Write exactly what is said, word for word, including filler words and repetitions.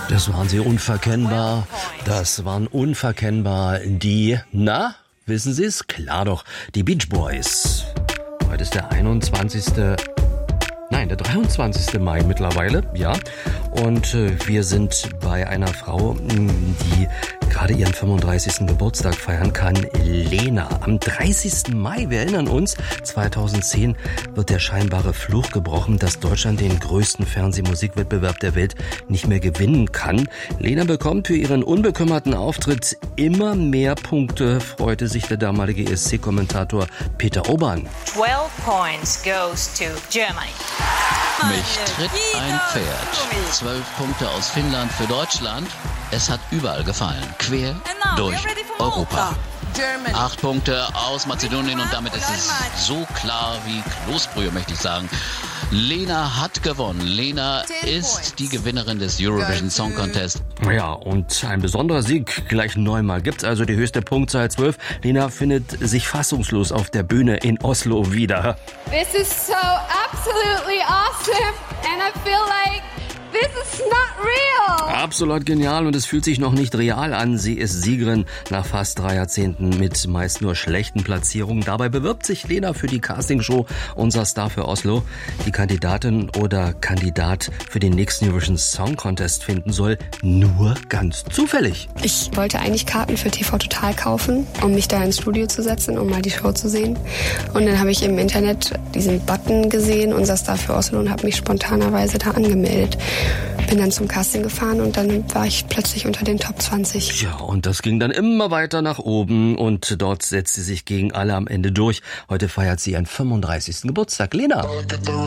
Das waren sie unverkennbar. Das waren unverkennbar die, na, wissen Sie es? Klar doch, die Beach Boys. Heute ist der einundzwanzigste Nein, der dreiundzwanzigste Mai mittlerweile, ja. Und äh, wir sind bei einer Frau, die gerade ihren fünfunddreißigsten Geburtstag feiern kann, Lena. Am dreißigsten Mai, wir erinnern uns, zweitausendzehn wird der scheinbare Fluch gebrochen, dass Deutschland den größten Fernsehmusikwettbewerb der Welt nicht mehr gewinnen kann. Lena bekommt für ihren unbekümmerten Auftritt immer mehr Punkte, freute sich der damalige E S C-Kommentator Peter Obern. twelve points goes to Germany. Mich tritt ein Pferd. Zwölf Punkte aus Finnland für Deutschland. Es hat überall gefallen. Quer durch Europa. Acht Punkte aus Mazedonien und damit ist es so klar wie Kloßbrühe, möchte ich sagen. Lena hat gewonnen. Lena ist die Gewinnerin des Eurovision Song Contest. Ja, und ein besonderer Sieg gleich neunmal. Gibt's also die höchste Punktzahl zwölf. Lena findet sich fassungslos auf der Bühne in Oslo wieder. This is so absolutely awesome and I feel like this is not real. Absolut genial und es fühlt sich noch nicht real an. Sie ist Siegerin nach fast drei Jahrzehnten mit meist nur schlechten Platzierungen. Dabei bewirbt sich Lena für die Castingshow Unser Star für Oslo. Die Kandidatin oder Kandidat für den nächsten Eurovision Song Contest finden soll nur ganz zufällig. Ich wollte eigentlich Karten für T V Total kaufen, um mich da ins Studio zu setzen, um mal die Show zu sehen. Und dann habe ich im Internet diesen Button gesehen, Unser Star für Oslo, und habe mich spontanerweise da angemeldet. Bin dann zum Casting gefahren und dann war ich plötzlich unter den Top zwanzig. Ja, und das ging dann immer weiter nach oben und dort setzt sie sich gegen alle am Ende durch. Heute feiert sie ihren fünfunddreißigsten Geburtstag. Lena.